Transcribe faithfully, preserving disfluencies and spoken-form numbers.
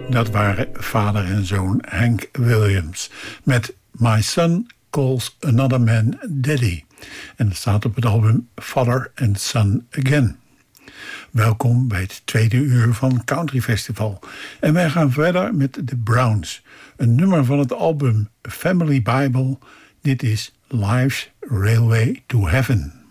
Dat waren vader en zoon Hank Williams met My Son Calls Another Man Daddy. En dat staat op het album Father and Son Again. Welkom bij het tweede uur van Country Festival. En wij gaan verder met The Browns. Een nummer van het album Family Bible. Dit is Life's Railway to Heaven.